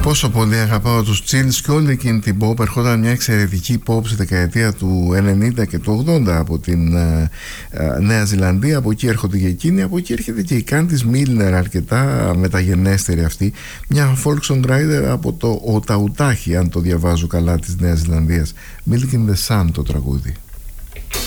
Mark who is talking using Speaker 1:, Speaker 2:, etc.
Speaker 1: Πόσο πολύ αγαπάω τους Chills και όλη εκείνη την pop. Ερχόταν μια εξαιρετική pop στη δεκαετία του 90 και του 80 από την Νέα Ζηλανδία. Από εκεί έρχονται και εκείνοι. Από εκεί έρχεται και η Candice Milner, αρκετά μεταγενέστερη αυτή. Μια folk songwriter από το Οταουτάχι, αν το διαβάζω καλά, της Νέας Ζηλανδίας. Milk in the Sun το τραγούδι.